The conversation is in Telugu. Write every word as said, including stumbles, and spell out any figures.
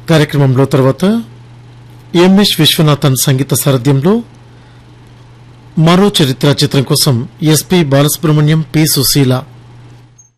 కార్యక్రమంలో తర్వాత ఎంఎస్ విశ్వనాథన్ సంగీత సారథ్యంలో మరో చరిత్ర చిత్రం కోసం ఎస్పి బాలసుబ్రహ్మణ్యం, పి సుశీల